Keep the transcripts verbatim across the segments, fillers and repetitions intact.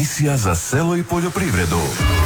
Emisija za selo i poljoprivredu.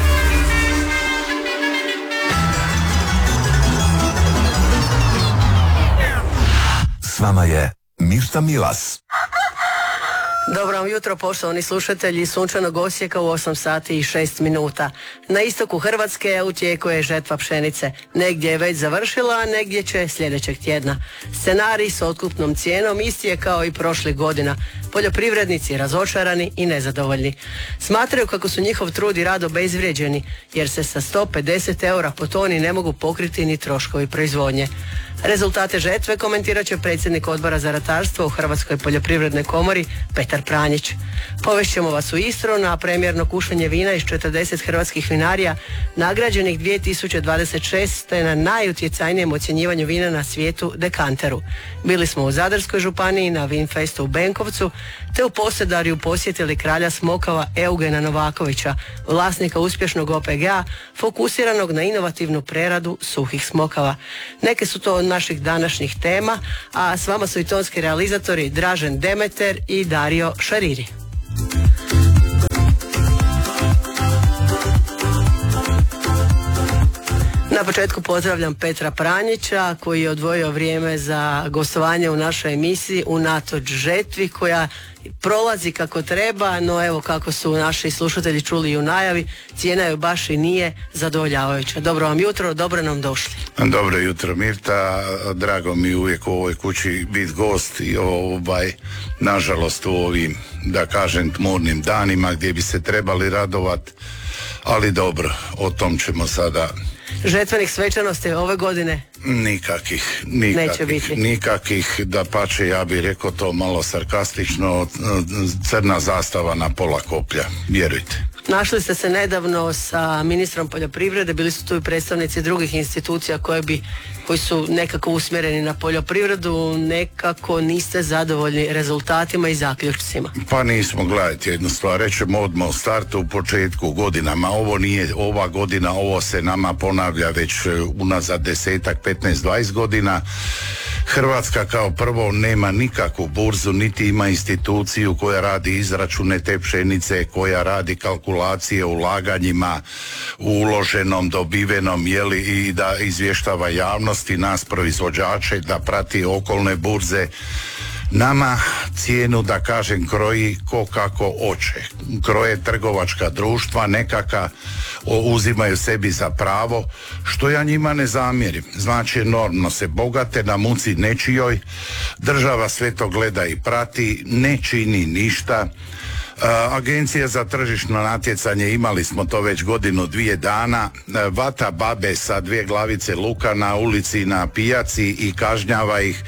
S vama je Mirta Milas. Dobro vam jutro, poštovani slušatelji Sunčanog Osijeka u osam sati i šest minuta. Na istoku Hrvatske u tijeku je žetva pšenice. Negdje je već završila, a negdje će sljedećeg tjedna. Scenarij s otkupnom cijenom isti je kao i prošlih godina. Poljoprivrednici razočarani i nezadovoljni. Smatraju kako su njihov trud i rad obezvrijeđeni, jer se sa sto pedeset eura po toni ne mogu pokriti ni troškovi proizvodnje. Rezultate žetve komentirat će predsjednik Odbora za ratarstvo u Hrvatskoj poljoprivrednoj komori Petar Pranjić. Povešćemo vas u Istru na premjerno kušanje vina iz četrdeset hrvatskih vinarija nagrađenih dvije tisuće dvadeset šeste. na najutjecajnijem ocjenjivanju vina na svijetu Dekanteru. Bili smo u Zadarskoj županiji na Vinfestu u Benkovcu, te u Posedarju posjetili kralja smokava Eugena Novakovića, vlasnika uspješnog O P G-a fokusiranog na inovativnu preradu suhih smokava. Neke su to od naših današnjih tema, a s vama su i tonski realizatori Dražen Demeter i Dario Šariri. Na početku pozdravljam Petra Pranjića koji je odvojio vrijeme za gostovanje u našoj emisiji unatoč žetvi koja prolazi kako treba, no evo kako su naši slušatelji čuli i u najavi, cijena joj baš i nije zadovoljavajuća. Dobro vam jutro, dobro nam došli. Dobro jutro Mirta, drago mi uvijek u ovoj kući biti gost i ovaj, nažalost u ovim, da kažem, tmurnim danima gdje bi se trebali radovat, ali dobro, o tom ćemo sada. Žetvenih svečanosti ove godine? Nikakih, nikakih, nikakih, da pače, ja bih rekao to malo sarkastično, crna zastava na pola koplja, vjerujte. Našli ste se nedavno sa ministrom poljoprivrede, bili su tu i predstavnici drugih institucija koje bi, koji su nekako usmjereni na poljoprivredu, nekako niste zadovoljni rezultatima i zaključcima. Pa nismo, gledajte jednu stvar, rećemo odmah u startu, u početku godinama, ovo nije ova godina, ovo se nama ponavlja već unazad desetak, petnaest, dvadeset godina. Hrvatska kao prvo nema nikakvu burzu, niti ima instituciju koja radi izračune te pšenice, koja radi kalkulacije o ulaganjima, uloženom, dobivenom, jeli, i da izvještava javnosti, nas proizvođače, da prati okolne burze. Nama cijenu, da kažem, kroji ko kako oče. Kroje trgovačka društva, nekaka uzimaju sebi za pravo, što ja njima ne zamjerim. Znači, enormno se bogate na muci nečijoj, država sve to gleda i prati, ne čini ništa. Agencija za tržišno natjecanje, imali smo to već godinu, dvije dana, vata babe sa dvije glavice luka na ulici, na pijaci i kažnjava ih.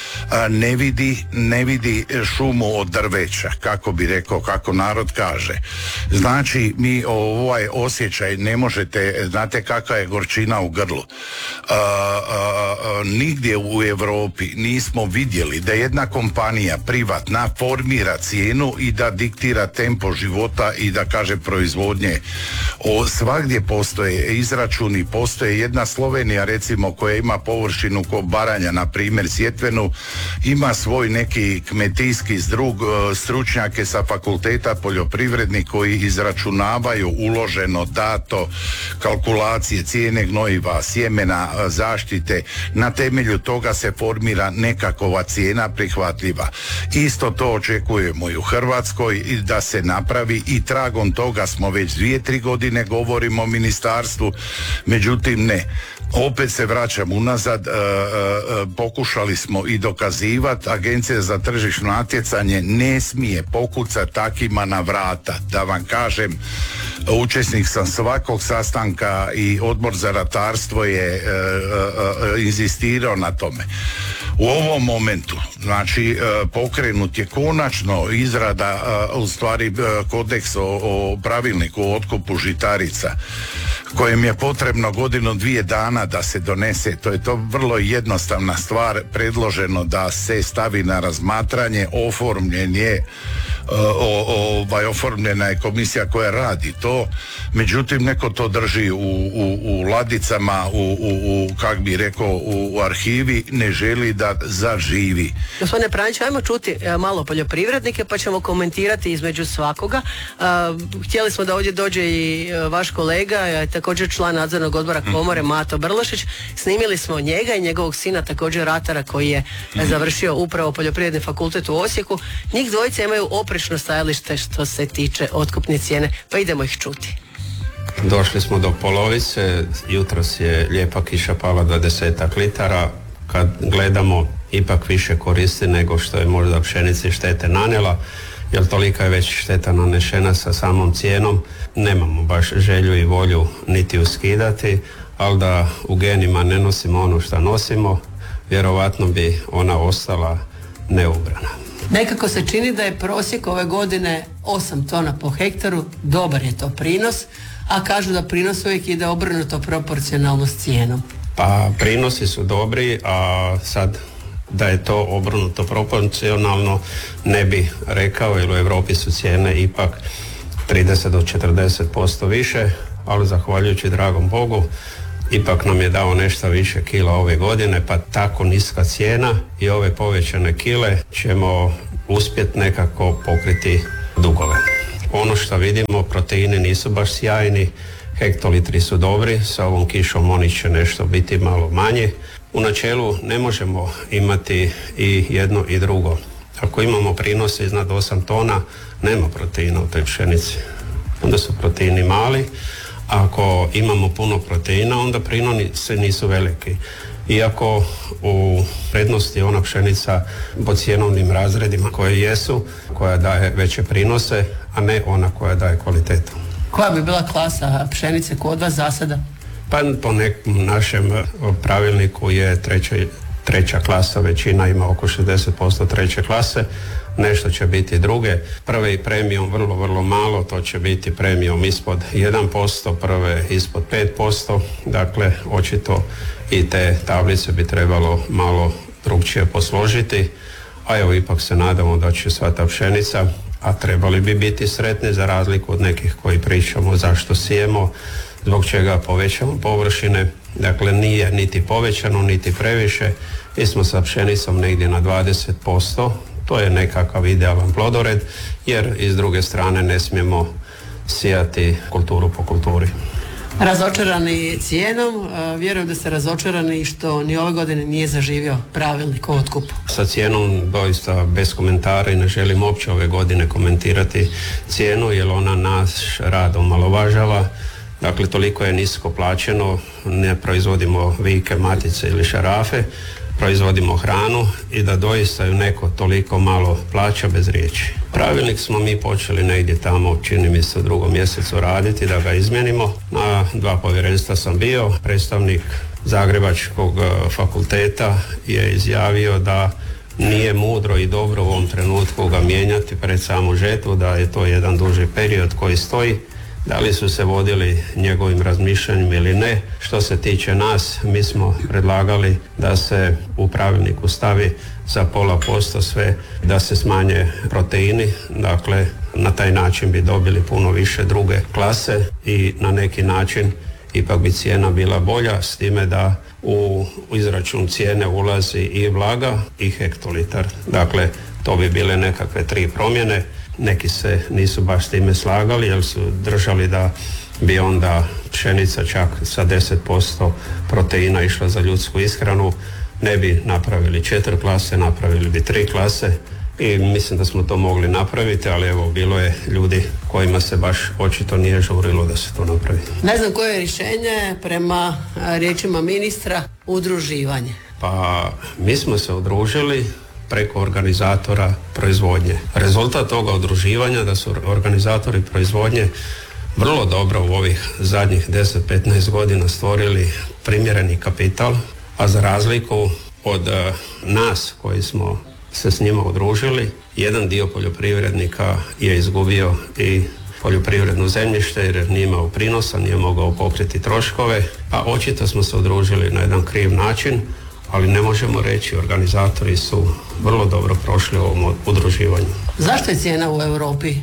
Ne vidi, ne vidi šumu od drveća, kako bi rekao, kako narod kaže. Znači, mi ovaj osjećaj ne možete, znate kakva je gorčina u grlu. A, a, a, nigdje u Europi nismo vidjeli da jedna kompanija privatna formira cijenu i da diktira tempo života i da kaže proizvodnje. O, svagdje postoje izračuni, postoje jedna Slovenija recimo koja ima površinu ko Baranja, na primjer sjetvenu, ima svoj neki kmetijski zdrug, stručnjake sa fakulteta poljoprivredni koji izračunavaju uloženo, dato, kalkulacije, cijene gnojiva, sjemena, zaštite. Na temelju toga se formira nekakova cijena prihvatljiva. Isto to očekujemo i u Hrvatskoj da se napravi i tragom toga smo već dvije, tri godine govorimo o ministarstvu, međutim ne. Opet se vraćam unazad, e, e, pokušali smo i dokazivati, Agencija za tržišno natjecanje ne smije pokucati takima na vrata. Da vam kažem, učesnik sam svakog sastanka i Odbor za ratarstvo je e, e, e, inzistirao na tome. U ovom momentu, znači, e, pokrenut je konačno izrada, e, u stvari e, kodeks o, o pravilniku o otkupu žitarica, kojem je potrebno godinu dvije dana da se donese. To je to vrlo jednostavna stvar, predloženo da se stavi na razmatranje, oformljen je o, ovaj, oformljena je komisija koja radi to, međutim neko to drži u, u, u ladicama, u, u, u kak bi rekao, u, u arhivi, ne želi da zaživi. Gospodine Pranjić, ajmo čuti malo poljoprivrednike pa ćemo komentirati između svakoga. Htjeli smo da ovdje dođe i vaš kolega, također član nadzornog odbora komore, Mato Brlošić. Snimili smo njega i njegovog sina, također ratara, koji je završio upravo poljoprivredni fakultet u Osijeku. Njih dvojice imaju oprečno stajalište što se tiče otkupne cijene, pa idemo ih čuti. Došli smo do polovice, jutros je lijepa kiša pala dvadesetak litara, kad gledamo ipak više koristi nego što je možda pšenici štete nanijela, jer tolika je već šteta nanešena sa samom cijenom, nemamo baš želju i volju niti uskidati, ali da u genima ne nosimo ono što nosimo, vjerovatno bi ona ostala neubrana. Nekako se čini da je prosjek ove godine osam tona po hektaru, dobar je to prinos, a kažu da prinos uvijek ide obrnuto proporcionalno s cijenom. Pa prinosi su dobri, a sad da je to obrnuto proporcionalno ne bi rekao, jer u Europi su cijene ipak trideset do četrdeset posto više, ali zahvaljujući dragom Bogu ipak nam je dao nešto više kila ove godine, pa tako niska cijena i ove povećane kile ćemo uspjeti nekako pokriti dugove. Ono što vidimo, proteini nisu baš sjajni, hektolitri su dobri, sa ovom kišom oni će nešto biti malo manje. U načelu ne možemo imati i jedno i drugo. Ako imamo prinose iznad osam tona, nema proteina u toj pšenici. Onda su proteini mali. Ako imamo puno proteina, onda prinosi nisu veliki. Iako u prednosti je ona pšenica po cjenovnim razredima koje jesu, koja daje veće prinose, a ne ona koja daje kvalitetu. Koja bi bila klasa pšenice kod vas za sada? Pa po nekom našem pravilniku je treća, treća klasa, većina ima oko šezdeset posto treće klase, nešto će biti druge. Prve i premium vrlo, vrlo malo, to će biti premium ispod jedan posto, prve ispod pet posto, dakle očito i te tablice bi trebalo malo drugčije posložiti, a evo ipak se nadamo da će sva ta pšenica, a trebali bi biti sretni za razliku od nekih koji pričamo zašto sijemo, zbog čega povećamo površine, dakle nije niti povećano niti previše, mi smo sa pšenicom negdje na dvadeset posto, to je nekakav idealan plodored, jer iz druge strane ne smijemo sijati kulturu po kulturi. Razočarani cijenom, vjerujem da ste razočarani što ni ove godine nije zaživio pravilnik o otkupu. Sa cijenom doista bez komentara i ne želim uopće ove godine komentirati cijenu, jer ona naš rad omalovažava. Dakle, toliko je nisko plaćeno, ne proizvodimo vike, matice ili šarafe, proizvodimo hranu i da doista ju neko toliko malo plaća bez riječi. Pravilnik smo mi počeli negdje tamo, čini mi se u drugom mjesecu raditi, da ga izmijenimo. Na dva povjerenstva sam bio, predstavnik Zagrebačkog fakulteta je izjavio da nije mudro i dobro u ovom trenutku ga mijenjati pred samu žetvu, da je to jedan duži period koji stoji. Da li su se vodili njegovim razmišljanjem ili ne. Što se tiče nas, mi smo predlagali da se u pravilniku stavi za pola posto sve, da se smanje proteini, dakle na taj način bi dobili puno više druge klase i na neki način ipak bi cijena bila bolja, s time da u izračun cijene ulazi i vlaga i hektolitar. Dakle, to bi bile nekakve tri promjene. Neki se nisu baš s time slagali jer su držali da bi onda pšenica čak sa deset posto proteina išla za ljudsku ishranu. Ne bi napravili četiri klase, napravili bi tri klase i mislim da smo to mogli napraviti, ali evo bilo je ljudi kojima se baš očito nije žurilo da se to napravi. Ne znam koje je rješenje prema riječima ministra udruživanje. Pa mi smo se udružili preko organizatora proizvodnje. Rezultat toga udruživanja da su organizatori proizvodnje vrlo dobro u ovih zadnjih deset do petnaest godina stvorili primjereni kapital, a za razliku od uh, nas koji smo se s njima udružili, jedan dio poljoprivrednika je izgubio i poljoprivredno zemljište jer nije imao prinosa, nije mogao pokriti troškove, a očito smo se udružili na jedan kriv način, ali ne možemo reći, organizatori su vrlo dobro prošli u ovom udruživanju. Zašto je cijena u Europi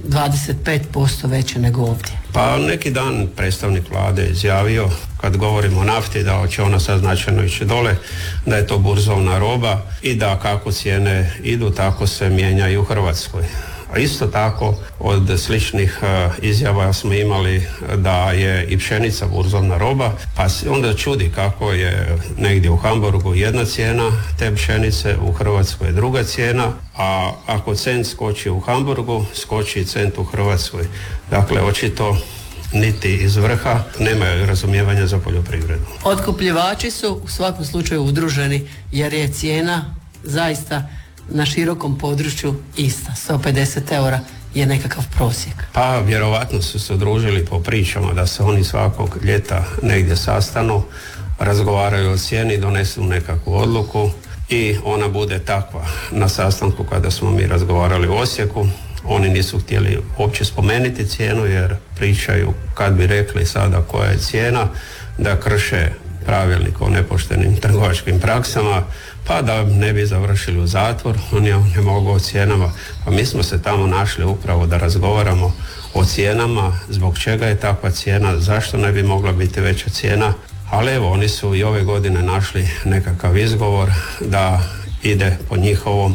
dvadeset pet posto veće nego ovdje. Pa neki dan predstavnik vlade izjavio, kad govorimo o nafti, da će ona sad značajno ići dole, da je to burzovna roba i da kako cijene idu, tako se mijenja i u Hrvatskoj. A isto tako od sličnih uh, izjava smo imali da je i pšenica burzovna roba, pa se onda čudi kako je negdje u Hamburgu jedna cijena te pšenice, u Hrvatskoj je druga cijena, a ako cent skoči u Hamburgu, skoči i cent u Hrvatskoj. Dakle, očito niti iz vrha nemaju razumijevanja za poljoprivredu. Otkupljivači su u svakom slučaju udruženi jer je cijena zaista na širokom području ista. sto pedeset eura je nekakav prosjek. Pa vjerovatno su se udružili po pričama da se oni svakog ljeta negdje sastanu, razgovaraju o cijeni, donesu nekakvu odluku i ona bude takva. Na sastanku kada smo mi razgovarali u Osijeku, oni nisu htjeli uopće spomenuti cijenu jer pričaju, kad bi rekli sada koja je cijena, da krše pravilnik o nepoštenim trgovačkim praksama, pa da ne bi završili u zatvor. Oni ne mogu o cijenama. Pa mi smo se tamo našli upravo da razgovaramo o cijenama, zbog čega je takva cijena, zašto ne bi mogla biti veća cijena. Ali evo, oni su i ove godine našli nekakav izgovor da ide po njihovom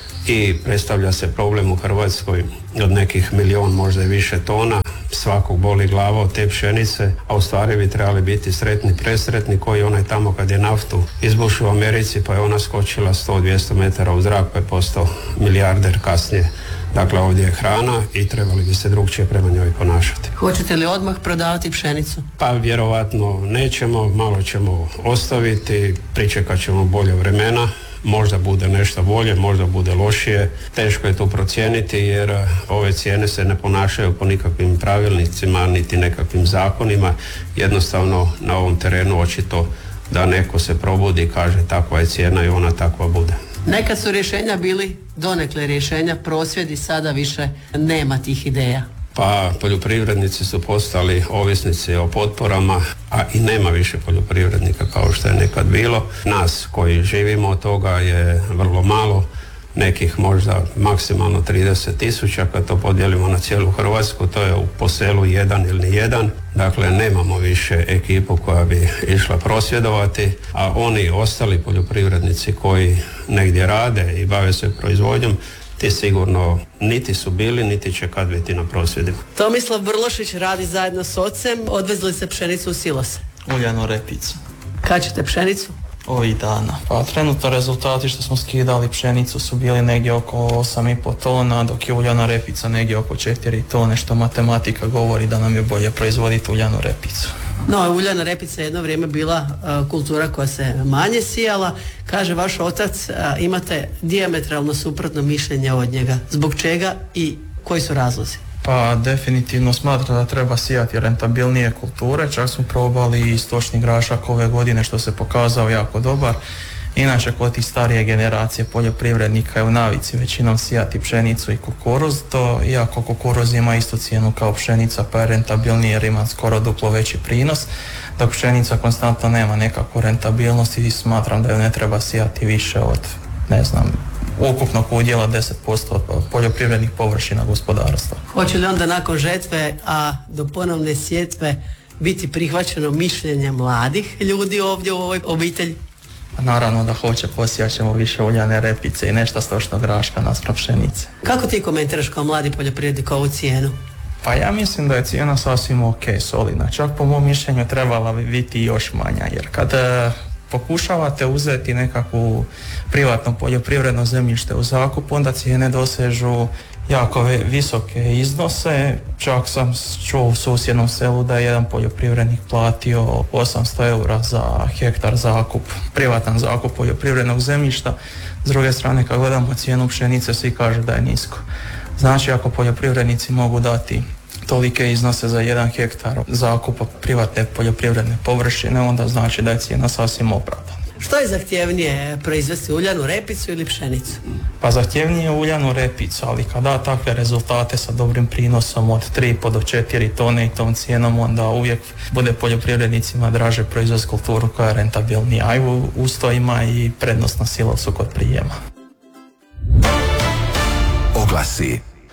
i predstavlja se problem u Hrvatskoj od nekih milion, možda i više tona. Svakog boli glava od te pšenice, a u stvari bi trebali biti sretni, presretni koji onaj tamo kad je naftu izbušio u Americi pa je ona skočila sto do dvjesto metara u zrak pa je postao milijarder kasnije. Dakle, ovdje je hrana i trebali bi se drugčije prema njoj ponašati. Hoćete li odmah prodavati pšenicu? Pa vjerovatno nećemo, malo ćemo ostaviti, pričekat ćemo bolje vremena. Možda bude nešto bolje, možda bude lošije. Teško je to procijeniti jer ove cijene se ne ponašaju po nikakvim pravilnicima niti nekakvim zakonima. Jednostavno na ovom terenu očito da neko se probudi i kaže takva je cijena i ona takva bude. Nekad su rješenja bili donekle rješenja, prosvjedi, sada više nema tih ideja. Pa poljoprivrednici su postali ovisnici o potporama, a i nema više poljoprivrednika kao što je nekad bilo. Nas koji živimo od toga je vrlo malo, nekih možda maksimalno trideset tisuća, kad to podijelimo na cijelu Hrvatsku, to je po selu jedan ili ni jedan. Dakle, nemamo više ekipu koja bi išla prosvjedovati, a oni ostali poljoprivrednici koji negdje rade i bave se proizvodnjom, ti sigurno niti su bili, niti će kad biti na prosvjedima. Tomislav Brlošić radi zajedno s ocem, odvezli se pšenicu u silose. Uljanu repicu. Kad ćete pšenicu? Ovih dana. Pa trenutno rezultati što smo skidali pšenicu su bili negdje oko osam i pol tona, dok je uljana repica negdje oko četiri tone, što matematika govori da nam je bolje proizvoditi uljanu repicu. No, uljana repica je jedno vrijeme bila uh, kultura koja se manje sijala. Kaže vaš otac, uh, imate dijametralno suprotno mišljenje od njega. Zbog čega i koji su razlozi? Pa definitivno smatram da treba sijati rentabilnije kulture. Čak smo probali i stočni grašak ove godine što se pokazao jako dobar. Inače, kod tih starije generacije poljoprivrednika je u navici većinom sijati pšenicu i kukuruz, to iako kukuruz ima istu cijenu kao pšenica pa je rentabilnije jer ima skoro duplo veći prinos, dok pšenica konstantno nema nekakvu rentabilnost i smatram da ju ne treba sijati više od, ne znam, ukupnog udjela deset posto od poljoprivrednih površina gospodarstva. Hoće li onda nakon žetve, a do ponovne sjetve biti prihvaćeno mišljenje mladih ljudi ovdje u ovoj obitelji? Naravno da hoće, posijat ćemo više uljane repice i nešto stočnog graška naspram pšenice. Kako ti komentiraš kao mladi poljoprivrednik ovu cijenu? Pa ja mislim da je cijena sasvim ok, solidna. Čak po mom mišljenju trebala bi biti još manja, jer kada pokušavate uzeti nekakvu privatno poljoprivredno zemljište u zakup, onda cijene dosežu jako visoke iznose. Čak sam čuo u susjednom selu da je jedan poljoprivrednik platio osamsto eura za hektar zakup, privatan zakup poljoprivrednog zemljišta. S druge strane, kad gledamo cijenu pšenice, svi kažu da je nisko. Znači, ako poljoprivrednici mogu dati tolike iznose za jedan hektar zakupa privatne poljoprivredne površine, onda znači da je cijena sasvim opravdana. Što je zahtjevnije, proizvesti uljanu repicu ili pšenicu? Pa zahtjevnije je uljanu repicu, ali kada da takve rezultate sa dobrim prinosom od tri i pol do četiri tone i tom cijenom, onda uvijek bude poljoprivrednicima draže proizvesti kulturu koja je rentabilnija, a uz to ima i prednost na silosu kod prijema. Oglasi.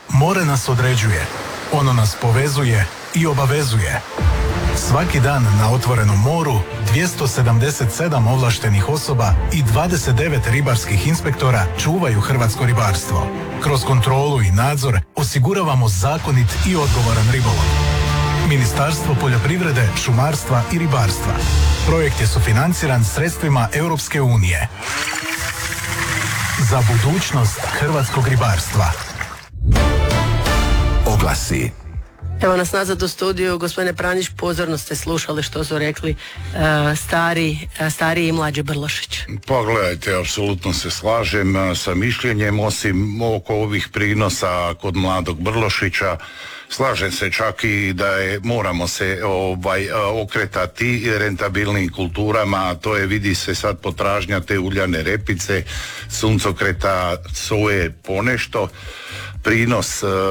More nas određuje, ono nas povezuje i obavezuje. Svaki dan na otvorenom moru dvjesto sedamdeset sedam ovlaštenih osoba i dvadeset devet ribarskih inspektora čuvaju hrvatsko ribarstvo. Kroz kontrolu i nadzor osiguravamo zakonit i odgovoran ribolov. Ministarstvo poljoprivrede, šumarstva i ribarstva. Projekt je sufinanciran sredstvima Europske unije. Za budućnost hrvatskog ribarstva. Oglasi. Evo nas nazad u studiju, gospodine Pranjić, pozorno ste slušali što su rekli uh, stari, uh, stari i mlađi Brlošić. Pa gledajte, apsolutno se slažem uh, sa mišljenjem, osim oko ovih prinosa kod mladog Brlošića. Slažem se čak i da je, moramo se ovaj, okretati rentabilnim kulturama, a to je, vidi se sad potražnja te uljane repice, suncokreta, soje, ponešto. Prinos uh,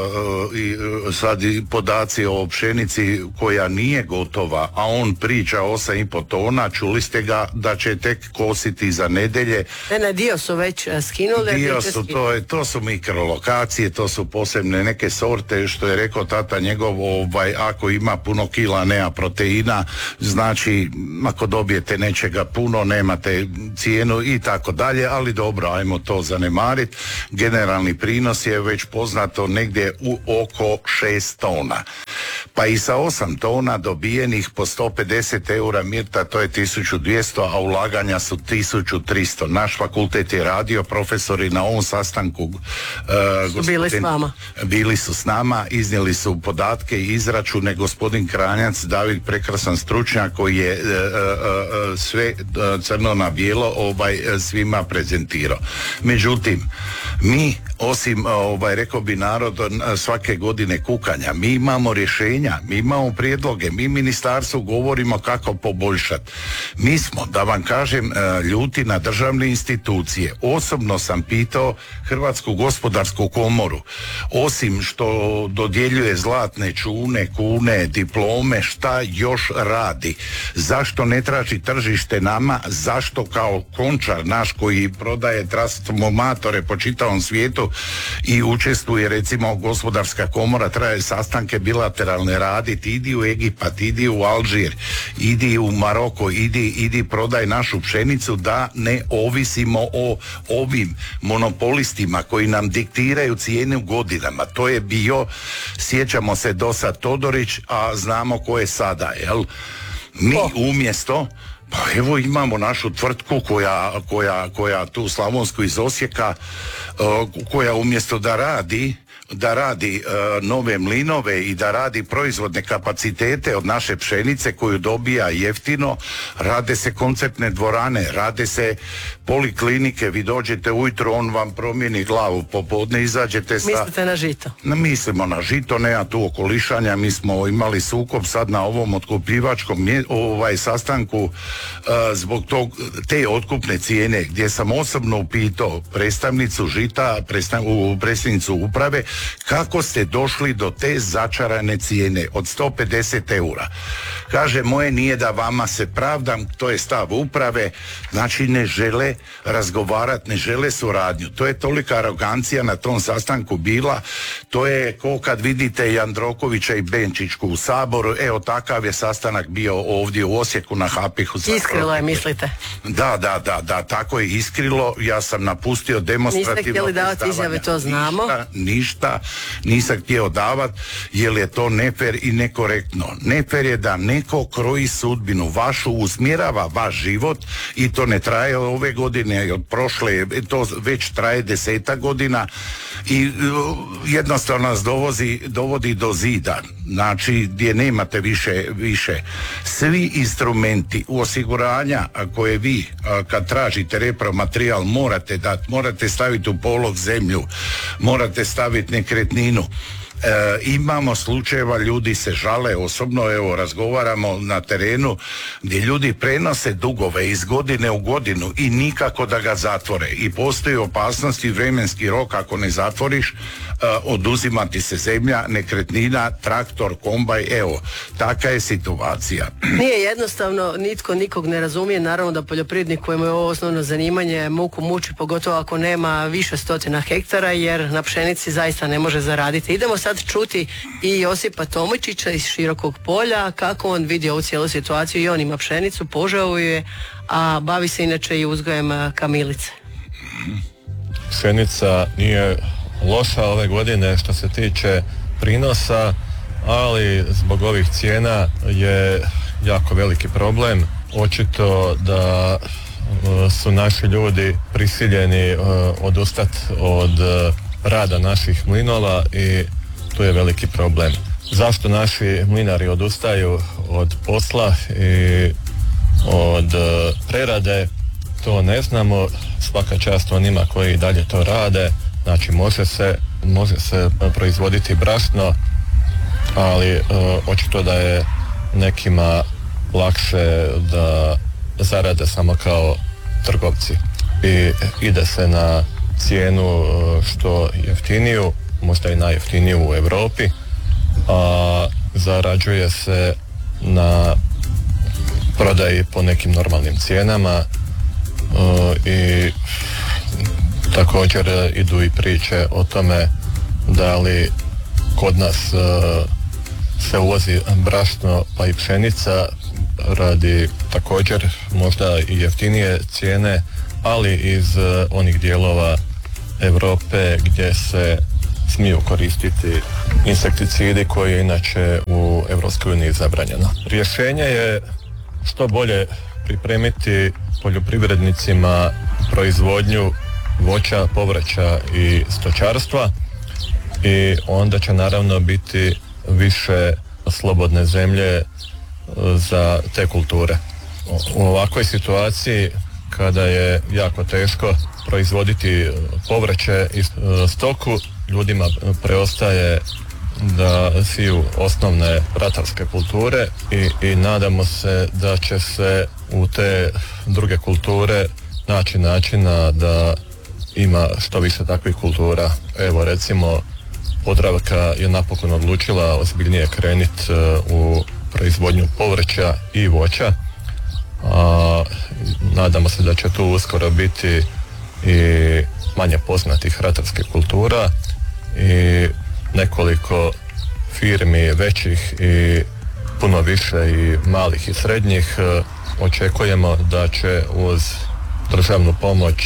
i sad i podaci o pšenici koja nije gotova, a on priča osam i pol tona, čuli ste ga da će tek kositi za nedjelje. Ne, ne, dio su već skinuli. Dio su, to, je, to su mikrolokacije, to su posebne neke sorte, što je rekao tata njegov, ovaj, ako ima puno kila, nema proteina, znači ako dobijete nečega puno, nemate cijenu i tako dalje, ali dobro, ajmo to zanemariti. Generalni prinos je već poznato negdje u oko šest tona. Pa i sa osam tona dobijenih po sto pedeset eura Mirta, to je tisuću dvjesto, a ulaganja su tisuću tristo. Naš fakultet je radio, profesori na ovom sastanku uh, su bili s vama. Bili su s nama, iznijeli su podatke i izračune. Gospodin Kranjac, David, prekrasan stručnjak koji je uh, uh, sve uh, crno na bijelo ovaj, svima prezentirao. Međutim, mi osim ovaj, rekao bi narod svake godine kukanja, mi imamo rješenja, mi imamo prijedloge, mi ministarstvu govorimo kako poboljšati. Mi smo, da vam kažem, ljuti na državne institucije. Osobno sam pitao Hrvatsku gospodarsku komoru, osim što dodjeljuje zlatne čune, kune, diplome, šta još radi? Zašto ne traži tržište nama? Zašto kao Končar naš koji prodaje transformatore po čitavom svijetu i učestvuje, recimo gospodarska komora traje sastanke bilateralne raditi, idi u Egipat, idi u Alžir, idi u Maroko, idi, idi prodaj našu pšenicu, da ne ovisimo o ovim monopolistima koji nam diktiraju cijenu godinama. To je bio, sjećamo se do sad Todorić, a znamo ko je sada, jel? Mi umjesto, pa evo imamo našu tvrtku koja, koja, koja tu Slavonsku iz Osijeka, koja umjesto da radi da radi uh, nove mlinove i da radi proizvodne kapacitete od naše pšenice koju dobija jeftino, rade se koncertne dvorane, rade se poliklinike, vi dođete ujutro, on vam promijeni glavu, popodne izađete sa... Mislite na žito? Mislimo na žito, nema tu okolišanja, mi smo imali sukob sad na ovom otkupljivačkom ovaj, sastanku uh, zbog tog, te otkupne cijene, gdje sam osobno upitao predstavnicu žita, predstav, u predstavnicu uprave, kako ste došli do te začarane cijene od sto pedeset eura. Kaže, moje nije da vama se pravdam, to je stav uprave, znači ne žele razgovarati, ne žele suradnju. To je tolika arogancija na tom sastanku bila, to je ko kad vidite Jandrokovića i Benčićku u Saboru, evo takav je sastanak bio ovdje u Osijeku na Hapihu. Iskrilo je, mislite? Da, da, da, da, tako je iskrilo, ja sam napustio demonstrativno. Niste htjeli davati izjave, to znamo. Ništa, ništa nisam htio davati, jer je to nefer i nekorektno. Nefer je da neko kroji sudbinu vašu, usmjerava vaš život i to ne traje ove godine, od prošle, to već traje deseta godina i jednostavno nas dovozi, dovodi do zida, znači gdje nemate više, više. Svi instrumenti u osiguranja koje vi kad tražite repromaterijal morate dati, morate staviti u polog zemlju, morate staviti nekretninu. E, imamo slučajeva, ljudi se žale, osobno evo razgovaramo na terenu gdje ljudi prenose dugove iz godine u godinu i nikako da ga zatvore i postoji opasnost i vremenski rok ako ne zatvoriš, e, oduzimati se zemlja, nekretnina, traktor, kombaj, evo, taka je situacija. Nije jednostavno, nitko nikog ne razumije, naravno da poljoprivrednik kojemu je ovo osnovno zanimanje muku muči, pogotovo ako nema više stotina hektara, jer na pšenici zaista ne može zaraditi. Idemo sad čuti i Josipa Tomičića iz Širokog Polja, kako on vidi ovu cijelu situaciju. I on ima pšenicu, požao ju je, a bavi se inače i uzgojem kamilice. Pšenica nije loša ove godine što se tiče prinosa, ali zbog ovih cijena je jako veliki problem. Očito da su naši ljudi prisiljeni odustati od rada naših mlinova i tu je veliki problem. Zašto naši mlinari odustaju od posla i od prerade, to ne znamo. Svaka čast onima koji dalje to rade. Znači može se, može se proizvoditi brašno, ali uh, očito da je nekima lakše da zarade samo kao trgovci i ide se na cijenu uh, što jeftiniju, možda i najjeftiniju u Europi, a zarađuje se na prodaji po nekim normalnim cijenama uh, i također idu i priče o tome da li kod nas uh, se uvozi brašno pa i pšenica radi također možda i jeftinije cijene, ali iz uh, onih dijelova Europe gdje se smiju koristiti insekticidi koji je inače u Europskoj uniji zabranjeno. Rješenje je što bolje pripremiti poljoprivrednicima proizvodnju voća, povrća i stočarstva i onda će naravno biti više slobodne zemlje za te kulture. U ovakvoj situaciji kada je jako teško proizvoditi povrće i stoku, ljudima preostaje da siju osnovne ratarske kulture i, i nadamo se da će se u te druge kulture naći načina da ima što više takvih kultura. Evo recimo Podravka je napokon odlučila ozbiljnije krenuti u proizvodnju povrća i voća. A, nadamo se da će tu uskoro biti i manje poznatih ratarskih kultura i nekoliko firmi većih i puno više i malih i srednjih. Očekujemo da će uz državnu pomoć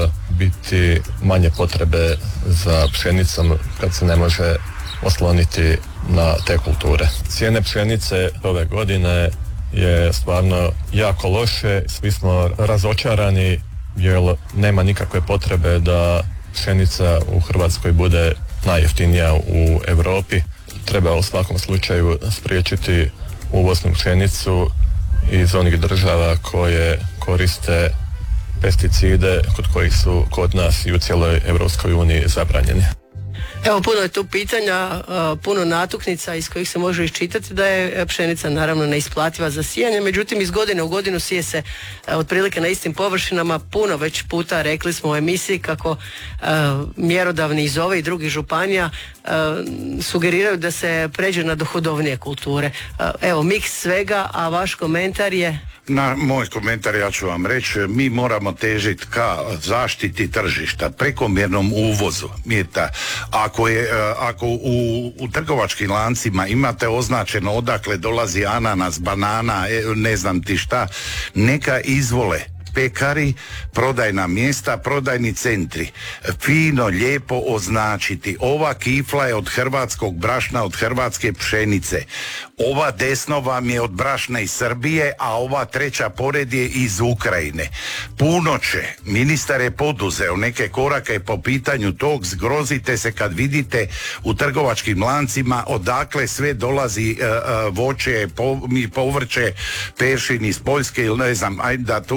biti manje potrebe za pšenicom kad se ne može osloniti na te kulture. Cijene pšenice ove godine je stvarno jako loše, svi smo razočarani jer nema nikakve potrebe da pšenica u Hrvatskoj bude najjeftinija u Europi. Treba u svakom slučaju spriječiti uvoznu pšenicu iz onih država koje koriste pesticide kod kojih su kod nas i u cijeloj Europskoj uniji zabranjeni. Evo, puno je tu pitanja, puno natuknica iz kojih se može iščitati da je pšenica naravno neisplativa za sijanje, međutim iz godine u godinu sije se otprilike na istim površinama. Puno već puta rekli smo u emisiji kako mjerodavni iz ove i drugih županija sugeriraju da se pređe na dohodovnije kulture. Evo, miks svega, a vaš komentar je? Na moj komentar ja ću vam reći, mi moramo težiti ka zaštiti tržišta, prekomjernom uvozu. Mijeta, ako je, ako u, u trgovačkim lancima imate označeno odakle dolazi ananas, banana, ne znam ti šta, neka izvole pekari, prodajna mjesta, prodajni centri fino, lijepo označiti: ova kifla je od hrvatskog brašna, od hrvatske pšenice, ova desno vam je od brašna iz Srbije, a ova treća pored je iz Ukrajine. Puno će, ministar je poduzeo neke korake po pitanju tog, zgrozite se kad vidite u trgovačkim lancima odakle sve dolazi uh, uh, voće, po, povrće, peršin iz Poljske ili ne znam, ajde da tu ne uzimam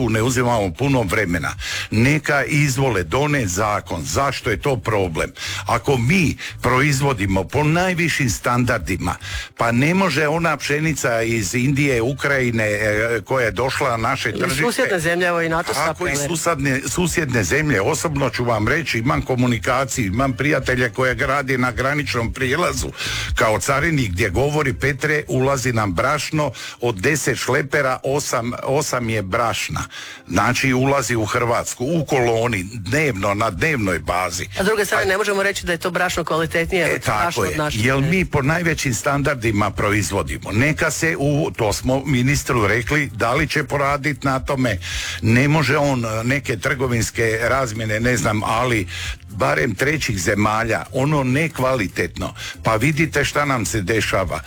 nemamo puno vremena. Neka izvole doneti zakon. Zašto je to problem? Ako mi proizvodimo po najvišim standardima, pa ne može ona pšenica iz Indije, Ukrajine e, koja je došla na naše tržište. Susjedne zemlje, evo i NATO Ako i susjedne, susjedne zemlje, osobno ću vam reći, imam komunikaciju, imam prijatelja koja radi na graničnom prijelazu kao carinik gdje govori: Petre, ulazi nam brašno, od deset šlepera osam, osam je brašna. Znači ulazi u Hrvatsku, u koloni, dnevno, na dnevnoj bazi. A s druge strane, ne možemo reći da je to brašno kvalitetnije. E, tako je, jer mi po najvećim standardima proizvodimo. Neka se, u, to smo ministru rekli, da li će poraditi na tome. Ne može on neke trgovinske razmjene, ne znam, ali barem trećih zemalja, ono nekvalitetno. Pa vidite šta nam se dešava.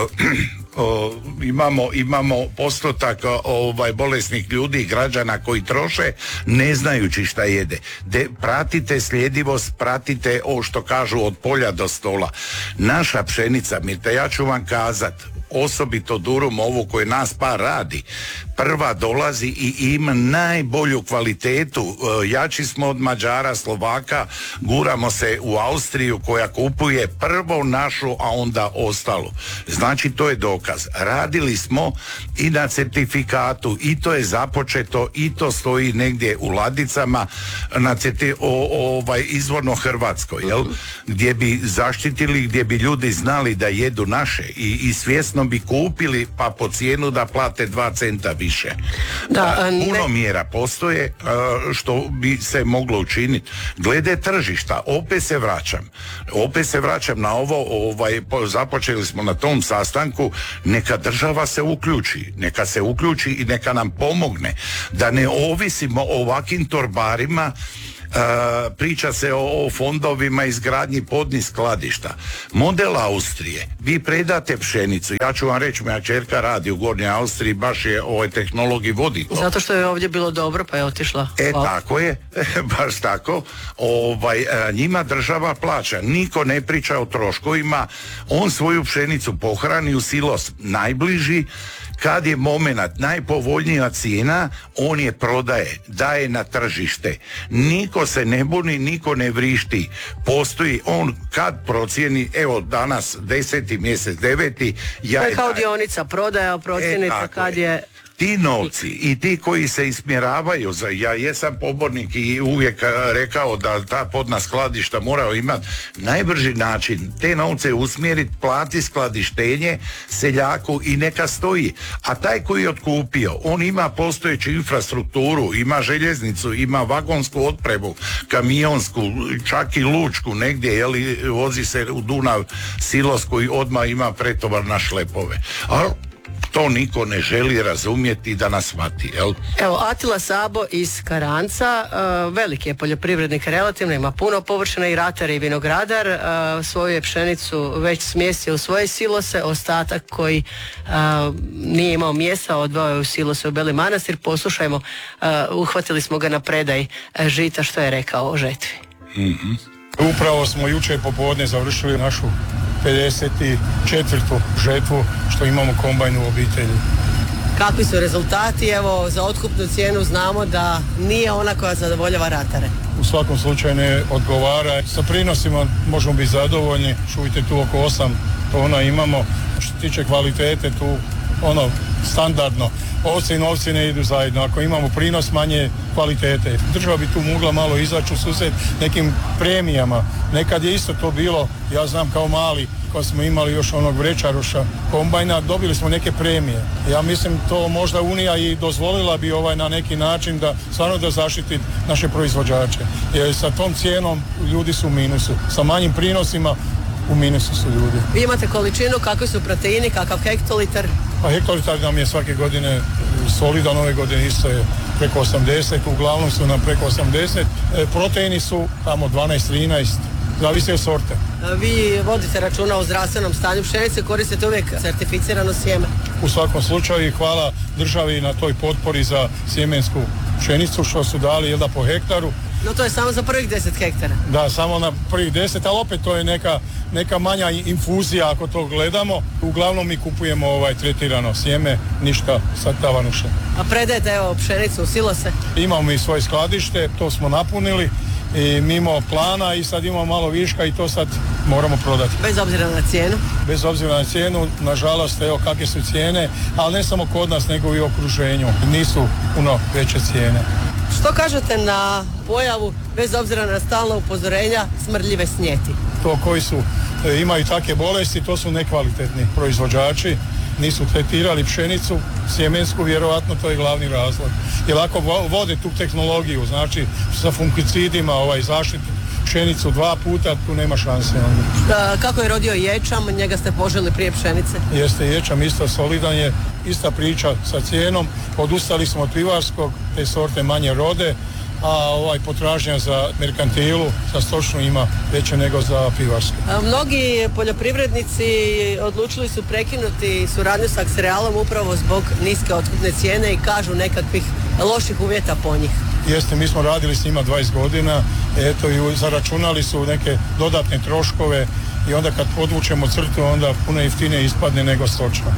Uh, imamo, imamo postotak ovaj, bolesnih ljudi, građana koji troše ne znajući šta jede. De, pratite sljedivost, pratite ovo što kažu od polja do stola. Naša pšenica, Mirta, ja ću vam kazat, osobito Durum, ovu koju nas pa radi, prva dolazi i ima najbolju kvalitetu. Jači smo od Mađara, Slovaka, guramo se u Austriju koja kupuje prvo našu, a onda ostalu. Znači to je dokaz. Radili smo i na certifikatu, i to je započeto, i to stoji negdje u ladicama na certi, o, ovaj izvorno hrvatsko, jel? Gdje bi zaštitili, gdje bi ljudi znali da jedu naše i, i svjesno bi kupili, pa po cijenu da plate dva centa više. Da, ne... Puno mjera postoje što bi se moglo učiniti. Glede tržišta, opet se vraćam. Opet se vraćam na ovo, ovaj, započeli smo na tom sastanku, neka država se uključi. Neka se uključi i neka nam pomogne. Da ne ovisimo o ovakvim torbarima. Uh, priča se o, o fondovima izgradnji podnih skladišta. Model Austrije, vi predate pšenicu, ja ću vam reći, moja čerka radi u Gornjoj Austriji, baš je ovoj tehnologiji vodi to. Zato što je ovdje bilo dobro, pa je otišla. E, wow. Tako je, baš tako. Ovaj, njima država plaća, niko ne priča o troškovima, on svoju pšenicu pohrani u silos najbliži. Kad je momenat najpovoljnija cijena, on je prodaje, daje na tržište. Niko se ne buni, niko ne vrišti. Postoji on kad procijeni, evo danas deseti mjesec, deveti. Ja to je kao dionica, prodaja, procjenica e, kad je... Ti novci i ti koji se ismjeravaju, za, ja jesam pobornik i uvijek rekao da ta podna skladišta moraju imati najbrži način, te novce usmjeriti, plati skladištenje seljaku i neka stoji. A taj koji je otkupio, on ima postojeću infrastrukturu, ima željeznicu, ima vagonsku otpremu, kamionsku, čak i lučku negdje, jeli, vozi se u Dunav silos koji odmah ima pretovar na šlepove. Ali to niko ne želi razumjeti da nas shvati, jel? Evo, Atila Sabo iz Karanca, uh, veliki je poljoprivrednik relativno, ima puno površina i ratar i vinogradar, uh, svoju je pšenicu već smjestio u svoje silose, ostatak koji uh, nije imao mjesta odveo je u silose u Beli Manastir. Poslušajmo, uh, uhvatili smo ga na predaj uh, žita, što je rekao o žetvi. Mm-hmm. Upravo smo jučer popodne završili našu pedeset četvrtu žetvu što imamo kombajn u obitelji. Kakvi su rezultati? Evo, za otkupnu cijenu znamo da nije ona koja zadovoljava ratare. U svakom slučaju ne odgovara. Sa prinosima možemo biti zadovoljni. Čujte, tu oko osam tona imamo. Što se tiče kvalitete, tu ono standardno. Ovce i novci ne idu zajedno. Ako imamo prinos manje kvalitete, država bi tu mogla malo izaći u susret nekim premijama. Nekad je isto to bilo, ja znam kao mali, kad smo imali još onog vrećaroša kombajna, dobili smo neke premije. Ja mislim to možda Unija i dozvolila bi ovaj na neki način da stvarno da zaštiti naše proizvođače. Jer sa tom cijenom ljudi su u minusu. Sa manjim prinosima u minusu su ljudi. Vi imate količinu, kakvi su proteini, kakav hektolitar? Pa hektolitar nam je svake godine solidan, ove godine isto je preko osamdeset, uglavnom su nam preko osamdeset. E, proteini su tamo dvanaest trinaest, zavisi od sorte. Vi vodite računa o zdravstvenom stanju pšenice, koristite uvijek certificirano sjeme? U svakom slučaju hvala državi na toj potpori za sjemensku pšenicu što su dali jel da po hektaru. No to je samo za prvih deset hektara. Da, samo na prvih deset, ali opet to je neka, neka manja infuzija ako to gledamo. Uglavnom mi kupujemo ovaj tretirano sjeme, ništa sa tavanuša. A predajete evo pšenicu u silose? Imamo mi svoje skladište, to smo napunili i mimo plana i sad imamo malo viška i to sad moramo prodati. Bez obzira na cijenu? Bez obzira na cijenu, nažalost, evo kakve su cijene, ali ne samo kod nas, nego i u okruženju. Nisu puno veće cijene. Što kažete na pojavu, bez obzira na stalna upozorenja, smrdljive snijeti? To koji su, e, imaju takve bolesti, to su nekvalitetni proizvođači. Nisu tretirali pšenicu, sjemensku, vjerojatno to je glavni razlog. Jer ako vode tu tehnologiju, znači sa fungicidima ovaj, zaštitu pšenicu dva puta, tu nema šanse. Da, kako je rodio ječam, njega ste poželi prije pšenice? Jeste, ječam isto solidan je, ista priča sa cijenom. Odustali smo od pivarskog, te sorte manje rode, a ovaj potražnja za merkantilu, za stočnu ima veće nego za pivarsku. A mnogi poljoprivrednici odlučili su prekinuti suradnju sa Akserealom upravo zbog niske otkupne cijene i kažu nekakvih loših uvjeta po njih. Jeste, mi smo radili s njima dvadeset godina, eto i zaračunali su neke dodatne troškove i onda kad podvučemo crtu onda puno jeftinije ispadne nego stočno.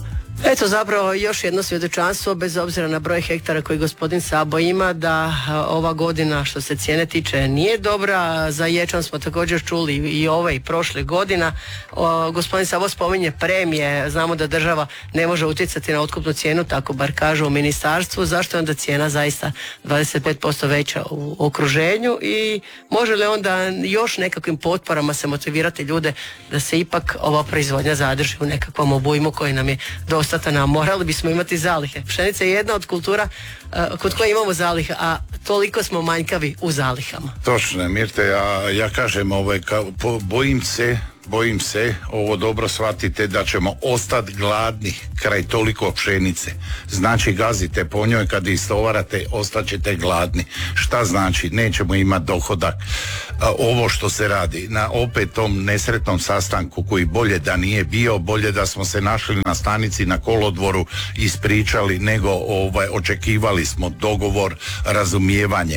Eto zapravo još jedno svjedočanstvo, bez obzira na broj hektara koji gospodin Sabo ima, da ova godina što se cijene tiče nije dobra. Za ječam smo također čuli i ove i prošle godina. O, gospodin Sabo spominje premije, znamo da država ne može utjecati na otkupnu cijenu, tako bar kažu u ministarstvu. Zašto je onda cijena zaista dvadeset pet posto veća u okruženju i može li onda još nekakvim potporama se motivirati ljude da se ipak ova proizvodnja zadrži u nekakvom obujmu koji nam je dosta. A morali bismo imati zalihe. Pšenica je jedna od kultura uh, kod koje imamo zalihe, a toliko smo manjkavi u zalihama. Točno, Mirte, ja, ja kažem, ovaj, ka, po, bojim se, bojim se, ovo dobro shvatite, da ćemo ostati gladni kraj toliko pšenice. Znači, gazite po njoj, kad istovarate, ostaćete gladni. Šta znači? Nećemo imati dohodak. A, ovo što se radi na opet tom nesretnom sastanku koji bolje da nije bio, bolje da smo se našli na stanici na kolodvoru, ispričali, nego ovaj, očekivali smo dogovor, razumijevanje.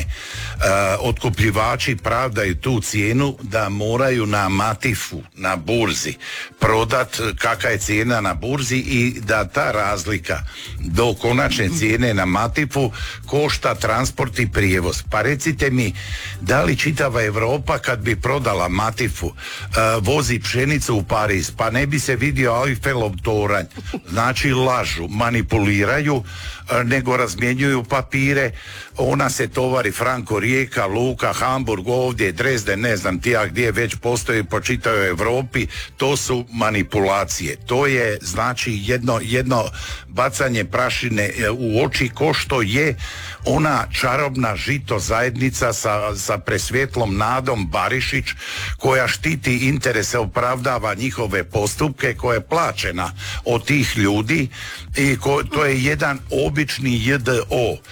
A, otkupljivači pravdaju tu cijenu da moraju na Matifu, na burzi prodat kakva je cijena na burzi i da ta razlika do konačne cijene na Matifu košta transport i prijevoz. Pa recite mi, da li čitava Europa kad bi prodala Matifu uh, vozi pšenicu u Pariz, pa ne bi se vidio Eiffelov toranj. Znači lažu, manipuliraju, uh, nego razmjenjuju papire. Ona se tovari Franko, Rijeka, Luka, Hamburg, ovdje, Dresden, ne znam ti ja gdje već postoji po čitavoj Europi. To su manipulacije. To je znači jedno, jedno bacanje prašine u oči, ko što je ona čarobna žito zajednica sa, sa presvjetlom Nadom Barišić, koja štiti interese, opravdava njihove postupke, koja je plaćena od tih ljudi i ko, to je jedan obični J D O. E,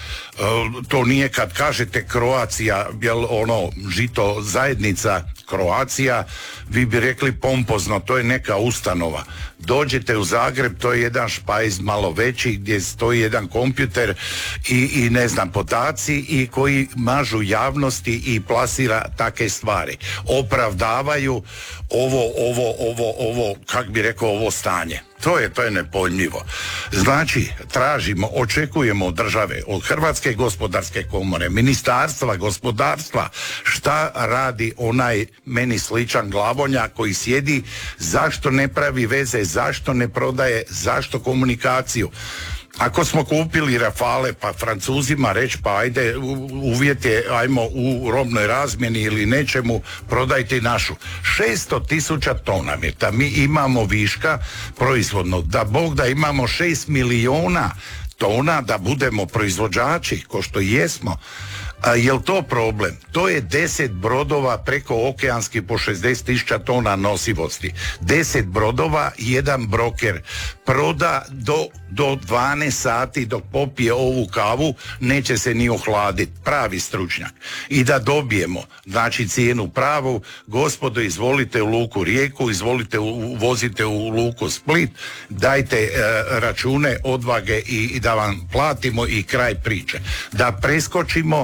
to nije kad kažete Croatia, jel ono žito zajednica Croatia, vi bi rekli pompozno, to je neka ustanova. Dođete u Zagreb, to je jedan špajz malo veći gdje stoji jedan kompjuter i, i ne znam podaci i koji mažu javnosti i plasira takve stvari. Opravdavaju ovo, ovo, ovo, ovo, kak bi rekao, ovo stanje. To je, to je nepojmljivo. Znači, tražimo, očekujemo od države, od Hrvatske gospodarske komore, Ministarstva gospodarstva, šta radi onaj meni sličan Glavonja koji sjedi, zašto ne pravi veze, zašto ne prodaje, zašto komunikaciju. Ako smo kupili Rafale, pa Francuzima reći, pa ajde, uvjet je, ajmo u robnoj razmjeni ili nečemu, prodajte našu. šesto tisuća tona, da mi imamo viška proizvodno, da Bog da imamo šest milijuna tona, da budemo proizvođači, ko što jesmo. A je li to problem? To je deset brodova preko okeanski po šezdeset tisuća tona nosivosti. deset brodova, jedan broker proda do, do dvanaest sati dok popije ovu kavu, neće se ni ohladiti. Pravi stručnjak. I da dobijemo, znači cijenu pravu, gospodo, izvolite u luku Rijeku, izvolite u, vozite u luku Split, dajte e, račune, odvage i, i da vam platimo i kraj priče. Da preskočimo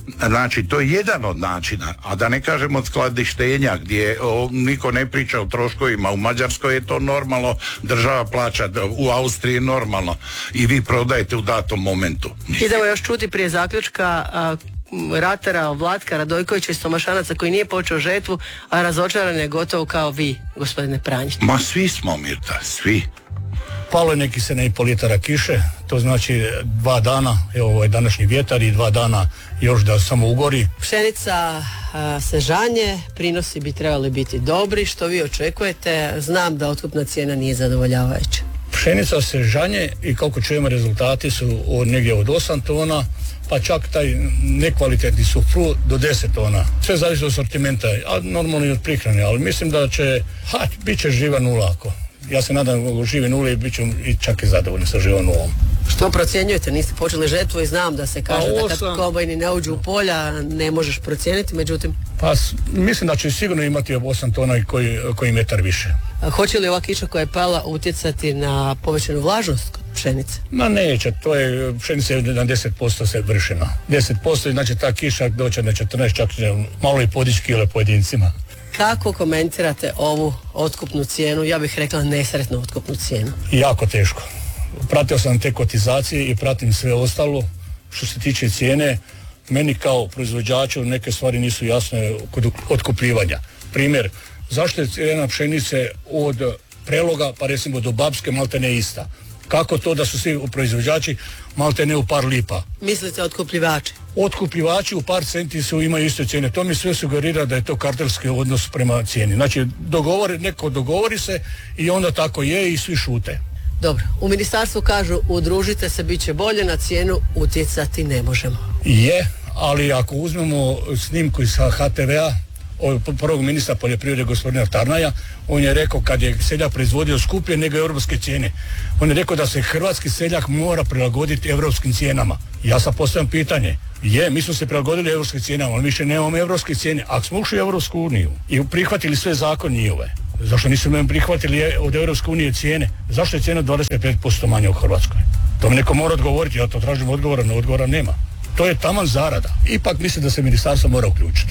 Znači, to je jedan od načina, a da ne kažem od skladištenja gdje o, niko ne priča o troškovima. U Mađarskoj je to normalno, država plaća, u Austriji je normalno i vi prodajete u datom momentu. Idemo još čuti prije zaključka a, ratara Vlatka Radojkovića iz Tomašanaca koji nije počeo žetvu, a razočaran je gotovo kao vi, gospodine Pranjić. Ma svi smo, Mirta, svi. Palo je neki sedam i pol litara kiše, to znači dva dana, evo ovaj današnji vjetar i dva dana još da samo ugori. Pšenica a, se žanje, prinosi bi trebali biti dobri, što vi očekujete? Znam da otkupna cijena nije zadovoljavajuća. Pšenica se žanje i kako čujemo rezultati su od, negdje od osam tona, pa čak taj nekvalitetni sufru do deset tona. Sve zavisi od sortimenta, a normalno i od prihrane, ali mislim da će, ha, bit će živa nula ako. Ja se nadam žive nule i bit ću i čak i zadovoljni sa živom nulom. Što procjenjujete? Niste počeli žetvu i znam da se kaže osam... da kad kombajni ne uđu u polja ne možeš procijeniti, međutim... Pa mislim da će sigurno imati osam tona i koji, koji metar više. A hoće li ova kiša koja je pala utjecati na povećanu vlažnost kod pšenice? Ma neće, to je pšenica je na deset posto se vršena. deset posto znači ta kiša doće na četrnaest, čak malo i podići kile pojedincima. Kako komentirate ovu otkupnu cijenu, ja bih rekla nesretnu otkupnu cijenu? Jako teško. Pratio sam te kotizacije i pratim sve ostalo. Što se tiče cijene, meni kao proizvođaču neke stvari nisu jasne kod otkupljivanja. Primjer, zašto je cijena pšenice od Preloga pa recimo do Babske malte ne ista? Kako to da su svi proizvođači malte ne u par lipa? Mislite otkupljivači? Otkupljivači u par centi su imaju iste cijene. To mi sve sugerira da je to kartelski odnos prema cijeni. Znači, dogovori, neko dogovori se i onda tako je i svi šute. Dobro, u ministarstvu kažu udružite se, bit će bolje, na cijenu utjecati ne možemo. Je, ali ako uzmemo snimku iz ha te ve a, od prvog ministra poljoprivrede gospodina Tarnaja, on je rekao kad je seljak proizvodio skuplje nego europske cijene. On je rekao da se hrvatski seljak mora prilagoditi europskim cijenama. Ja sad postavljam pitanje, je, mi smo se prilagodili europskim cijenama, ali više nemamo europske cijene. Ako smo ušli u Europsku uniju i prihvatili sve zakon njihove, zašto nisu nam prihvatili od Europske unije cijene? Zašto je cijena dvadeset pet posto manja u Hrvatskoj? To mi neko mora odgovoriti, ja to tražim odgovora, no odgovora nema. To je taman zarada. Ipak mislim da se ministarstvo mora uključiti.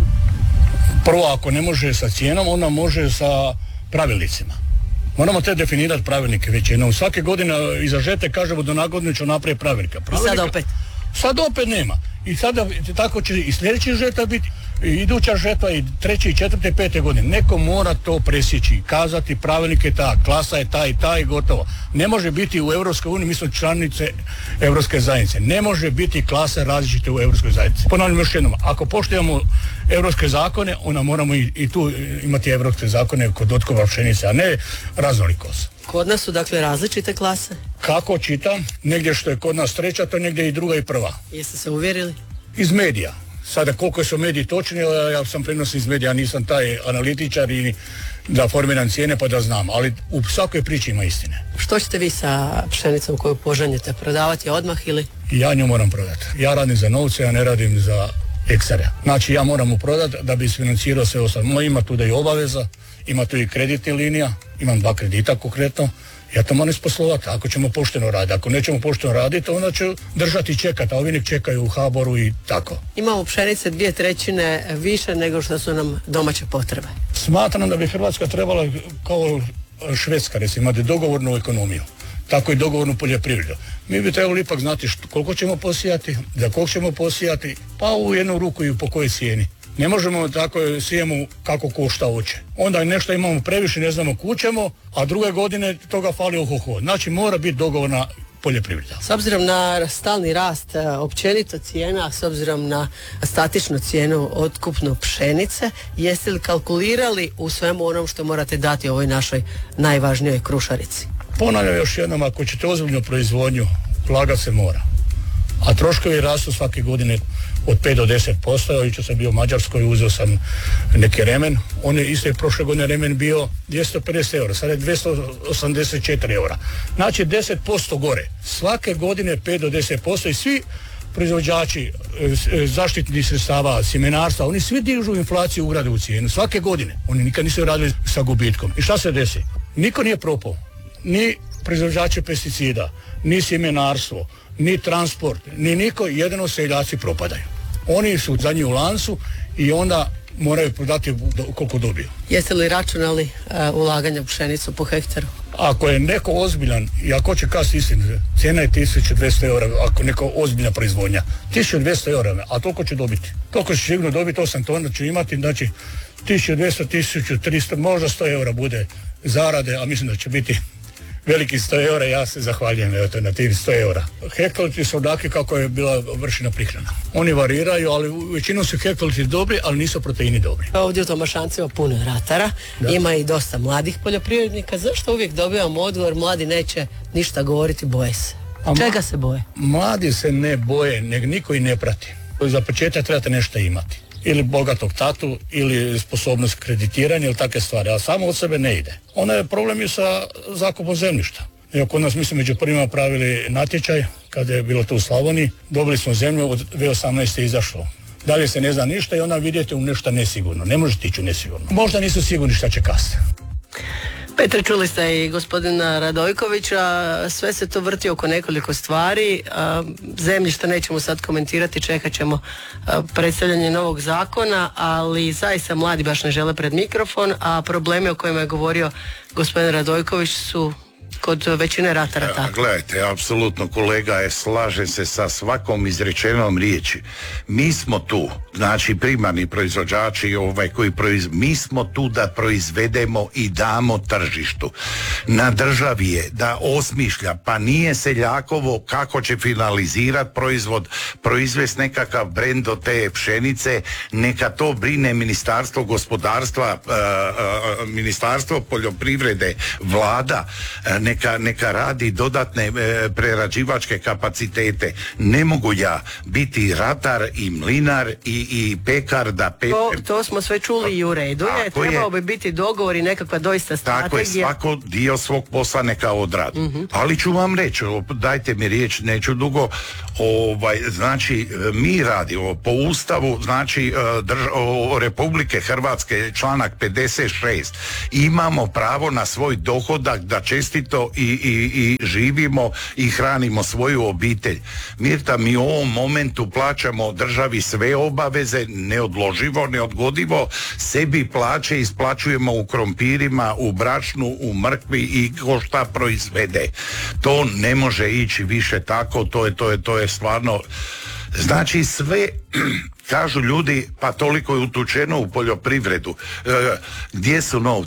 Prvo, ako ne može sa cijenom, ona može sa pravilnicima. Moramo te definirati pravilnike već jednom. Svake godine iza žete kažemo da na godinu ću napraviti pravilnika. I sad opet? Sad opet nema. I sada tako će i sljedeći žeta biti, i iduća žetva i treće i četvrte i pete godine. Neko mora to presjeći, kazati pravilnike ta, klasa je ta i ta i gotovo. Ne može biti u Europskoj uniji, mi smo članice Europske zajednice. Ne može biti klase različite u Europskoj zajednici. Ponavljam još jednom, ako poštujemo europske zakone, onda moramo i, i tu imati europske zakone kod otkupa pšenice, a ne raznolikost. Kod nas su dakle različite klase? Kako čitam, negdje što je kod nas treća, to negdje i druga i prva. Jeste se uvjerili? Iz medija. Sada koliko su mediji točni, ja sam prenosim iz medija, nisam taj analitičar i da formiram cijene pa da znam, ali u svakoj priči ima istine. Što ćete vi sa pšenicom koju požanjete, prodavati odmah ili? Ja nju moram prodati. Ja radim za novce, ja ne radim za eksere. Znači ja moram mu prodati da bi isfinancirao sve ostalo. Ima tu da i obaveza, ima tu i kreditna linija, imam dva kredita konkretno. Ja to moram isposlovati, ako ćemo pošteno raditi. Ako nećemo pošteno raditi, onda će držati i čekati, a ovi nek čekaju u Haboru i tako. Imamo pšenice dvije trećine više nego što su nam domaće potrebe. Smatram da bi Hrvatska trebala kao Švedska, recimo, imati dogovornu ekonomiju. Tako i dogovornu poljoprivredu. Mi bi trebali ipak znati što, koliko ćemo posijati, za koliko ćemo posijati, pa u jednu ruku i po kojoj cijeni. Ne možemo tako sijemo kako ko šta hoće. Onda nešto imamo previše, ne znamo kućemo, a druge godine toga fali ohoho. Znači mora biti dogovorna poljoprivreda. S obzirom na stalni rast općenito cijena, s obzirom na statičnu cijenu otkupno pšenice, jeste li kalkulirali u svemu onom što morate dati ovoj našoj najvažnijoj krušarici? Ponavljam još jednom, ako ćete ozbiljnu proizvodnju, ulagat se mora. A troškovi rastu svake godine od pet do deset posto. Jučer sam bio u Mađarskoj, uzeo sam neki remen. On je isto prošle godine remen bio dvjesto pedeset eura, sada je dvjesto osamdeset četiri eura. Znači deset posto gore. Svake godine pet do deset posto i svi proizvođači zaštitnih sredstava, sjemenarstva, oni svi dižu inflaciju, ugrade u cijenu. Svake godine. Oni nikad nisu radili sa gubitkom. I šta se desi? Niko nije propao. Ni proizvođači pesticida, ni sjemenarstvo, ni transport, ni niko, jedino seljaci propadaju. Oni su zadnji u lancu i onda moraju prodati do, koliko dobiju. Jeste li računali uh, ulaganja u pšenicu po hektaru? Ako je neko ozbiljan i ako će kazati istinu, cijena je tisuću dvjesto eura, ako neko ozbiljna proizvodnja, tisuću dvjesto eura, a toliko će dobiti. Toliko će sigurno dobiti, osam tona će imati, znači tisuću dvjesto, tisuću tristo, možda sto eura bude zarade, a mislim da će biti veliki sto eura, ja se zahvaljujem eto, na tih sto eura. Hektoliti su onaki kako je bila vršena prihrana. Oni variraju, ali u većinu su hektoliti dobri, ali nisu proteini dobri. Ovdje u Tomašancima puno ratara, da. Ima i dosta mladih poljoprivrednika. Zašto uvijek dobivamo odgovor, mladi neće ništa govoriti, boje se? A čega se boje? Mladi se ne boje, nego niko i ne prati. Za početak trebate nešto imati. Ili bogatog tatu, ili sposobnost kreditiranja, ili takve stvari, a samo od sebe ne ide. Onda je problem i sa zakupom zemljišta. Evo, kod nas mi smo među prvima pravili natječaj, kada je bilo to u Slavoniji, dobili smo zemlju, od dvije tisuće osamnaeste je izašlo. Dalje se ne zna ništa i onda vidite u nešto nesigurno. Ne možete ići u nesigurno. Možda nisu sigurni šta će kasnije. Petre, čuli ste i gospodina Radojkovića, sve se to vrti oko nekoliko stvari, zemljišta nećemo sad komentirati, čekat ćemo predstavljanje novog zakona, ali zaista mladi baš ne žele pred mikrofon, a problemi o kojima je govorio gospodin Radojković su kod većine ratara tako. Gledajte, apsolutno kolega, je, slažem se sa svakom izrečenom riječi. Mi smo tu, znači primarni proizvođači, ovaj koji proiz... mi smo tu da proizvedemo i damo tržištu. Na državi je da osmišlja, pa nije seljakovo kako će finalizirati proizvod, proizvesti nekakav brend od te pšenice, neka to brine Ministarstvo gospodarstva, uh, uh, Ministarstvo poljoprivrede, vlada, uh, Neka, neka radi dodatne e, prerađivačke kapacitete. Ne mogu ja biti ratar i mlinar i, i pekar da pekar. To, to smo sve čuli i u redu je. Trebao bi biti dogovor i nekakva doista strategija. Tako je, svako dio svog posla neka odradi. Uh-huh. Ali ću vam reći, dajte mi riječ, neću dugo, ovaj, znači mi radimo po Ustavu, znači drž, o, Republike Hrvatske, članak pedeset šest, imamo pravo na svoj dohodak da čestito I, i, i živimo i hranimo svoju obitelj. Mirta, mi u ovom momentu plaćamo državi sve obaveze, neodloživo, neodgodivo, sebi plaće isplaćujemo u krompirima, u brašnu, u mrkvi i ko šta proizvede. To ne može ići više tako, to je, to je, to je stvarno, znači sve. Kažu ljudi, pa toliko je utučeno u poljoprivredu. E, gdje su novci?